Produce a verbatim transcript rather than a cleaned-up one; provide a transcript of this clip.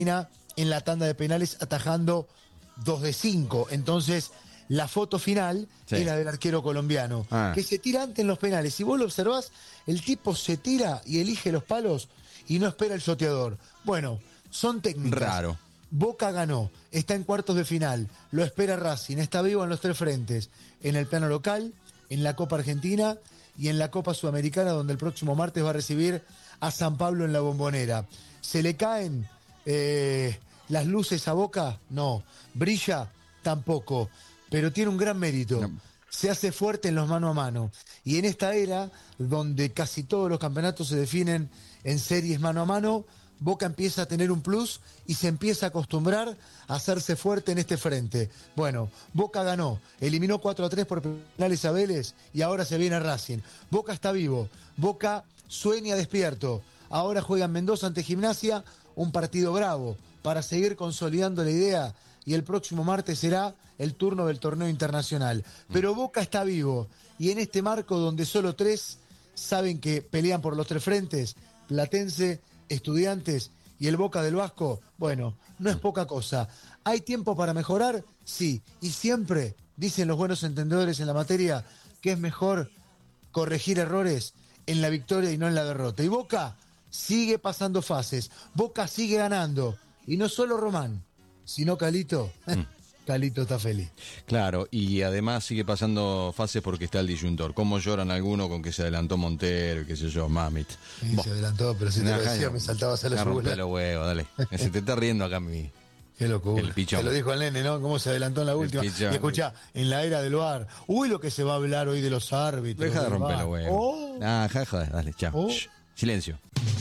en la tanda de penales atajando dos de cinco. Entonces, la foto final Sí. es la del arquero colombiano, Ah. que se tira antes en los penales. Si vos lo observás, el tipo se tira y elige los palos y no espera el shoteador. Bueno, son técnicas. Raro. Boca ganó, está en cuartos de final, lo espera Racing, está vivo en los tres frentes, en el plano local, en la Copa Argentina y en la Copa Sudamericana, donde el próximo martes va a recibir a San Pablo en la Bombonera. ¿Se le caen eh, las luces a Boca? No. ¿Brilla? Tampoco. Pero tiene un gran mérito. No. Se hace fuerte en los mano a mano. Y en esta era, donde casi todos los campeonatos se definen en series mano a mano, Boca empieza a tener un plus y se empieza a acostumbrar a hacerse fuerte en este frente. Bueno, Boca ganó, eliminó cuatro a tres por penales a Vélez y ahora se viene a Racing. Boca está vivo, Boca sueña despierto. Ahora juega en Mendoza ante Gimnasia, un partido bravo para seguir consolidando la idea y el próximo martes será el turno del torneo internacional. Pero Boca está vivo y en este marco donde solo tres saben que pelean por los tres frentes, Platense, Estudiantes y el Boca del Vasco, bueno, no es poca cosa. ¿Hay tiempo para mejorar? Sí. Y siempre, dicen los buenos entendedores en la materia, que es mejor corregir errores en la victoria y no en la derrota. Y Boca sigue pasando fases. Boca sigue ganando. Y no solo Román, sino Calito. Calito está feliz. Claro, y además sigue pasando fases porque está el disyuntor. ¿Cómo lloran algunos con que se adelantó Montero y qué sé yo, mamit? Sí, se adelantó, pero si te lo decía, me saltabas a la rompe yugular. los huevos, dale. Se te está riendo acá mi... Qué locura. El pichón. Te lo dijo el nene, ¿no? Cómo se adelantó en la última. pichón. Y escucha, en la era del V A R. Uy, lo que se va a hablar hoy de los árbitros. Deja de del romper V A R. los huevos. Oh. Ah, ja, joder, dale, chao. Oh. Shh, silencio.